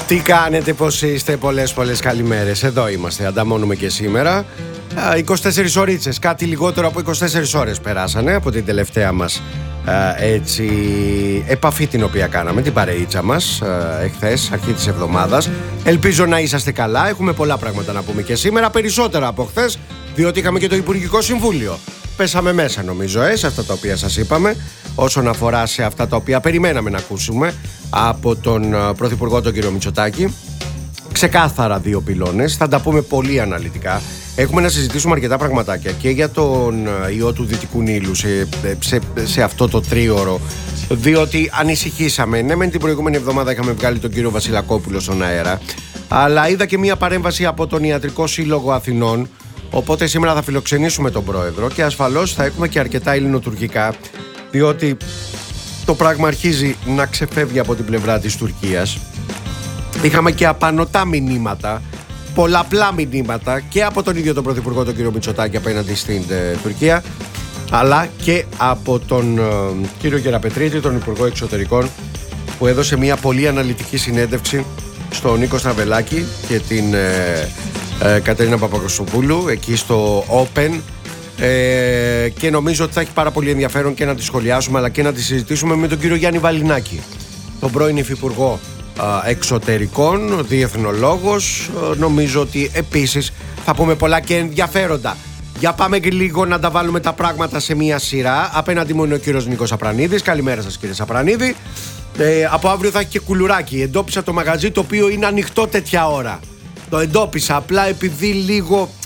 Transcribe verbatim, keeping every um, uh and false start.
Τι κάνετε, πώς είστε, πολλές πολλές καλημέρες. Εδώ είμαστε, ανταμώνουμε και σήμερα. είκοσι τέσσερις ωρίτσες, κάτι λιγότερο από είκοσι τέσσερις ώρες περάσανε από την τελευταία μας έτσι, επαφή την οποία κάναμε, την παρεΐτσα μας εχθές, αρχή της εβδομάδας. Ελπίζω να είσαστε καλά, έχουμε πολλά πράγματα να πούμε και σήμερα, περισσότερα από χθες, διότι είχαμε και το Υπουργικό Συμβούλιο. Πέσαμε μέσα νομίζω ε, σε αυτά τα οποία σας είπαμε, όσον αφορά σε αυτά τα οποία περιμέναμε να ακούσουμε από τον Πρωθυπουργό τον κύριο Μητσοτάκη. Ξεκάθαρα δύο πυλώνες, θα τα πούμε πολύ αναλυτικά. Έχουμε να συζητήσουμε αρκετά πραγματάκια και για τον ιό του Δυτικού Νείλου σε, σε, σε αυτό το τρίωρο, διότι ανησυχήσαμε. Ναι, μεν την προηγούμενη εβδομάδα είχαμε βγάλει τον κύριο Βασιλακόπουλο στον αέρα, αλλά είδα και μία παρέμβαση από τον Ιατρικό Σύλλογο Αθηνών. Οπότε σήμερα θα φιλοξενήσουμε τον πρόεδρο και ασφαλώς θα έχουμε και αρκετά ελληνοτουρκικά, διότι το πράγμα αρχίζει να ξεφεύγει από την πλευρά της Τουρκίας. Είχαμε και απανωτά μηνύματα, πολλαπλά μηνύματα και από τον ίδιο τον Πρωθυπουργό τον κύριο Μητσοτάκη απέναντι στην ε, Τουρκία, αλλά και από τον ε, κύριο Γεραπετρίτη, τον Υπουργό Εξωτερικών, που έδωσε μια πολύ αναλυτική συνέντευξη στον Νίκο Στραβελάκη και την ε, ε, Κατερίνα Παπακοστοπούλου εκεί στο Open, ε, και νομίζω ότι θα έχει πάρα πολύ ενδιαφέρον και να τη σχολιάσουμε αλλά και να τη συζητήσουμε με τον κύριο Γιάννη Βαλινάκη, τον πρώην Υφυπουργό Εξωτερικών, διεθνολόγος. Νομίζω ότι επίσης θα πούμε πολλά και ενδιαφέροντα. Για πάμε και λίγο να τα βάλουμε τα πράγματα σε μία σειρά. Απέναντι μου είναι ο κύριος Νίκος Απρανίδης. Καλημέρα σας κύριε Απρανίδη. ε, Από αύριο θα έχει και κουλουράκι. Εντόπισα το μαγαζί το οποίο είναι ανοιχτό τέτοια ώρα. Το εντόπισα απλά επειδή λίγο